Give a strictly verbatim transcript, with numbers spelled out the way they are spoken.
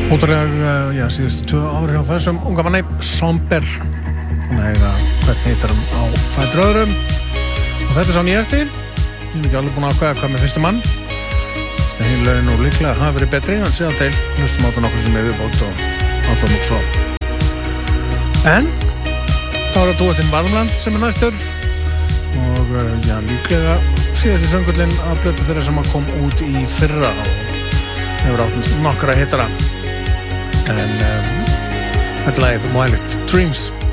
Ótrúlega, já, síðustu tvö ári á þessum unga manni, Somber. Hún heiða, hvern heitar hann á fætur öðrum. Og þetta er sá nýjasti. Ég er ekki alveg búin að ákveða hvað með fyrstu mann. Þessi heilögin og líklega hafa verið betri, en síðan til hlustum á það nokkur sem er viðbót og ákveðum og svo. En, þá er það dúettinn Varmland sem er næstur. Og, já, líklega síðasti söngullinn að blötu þeirra sem kom út í fyrra og hefur átt nokkra hittara. En um, þetta lagið Wild Dreams.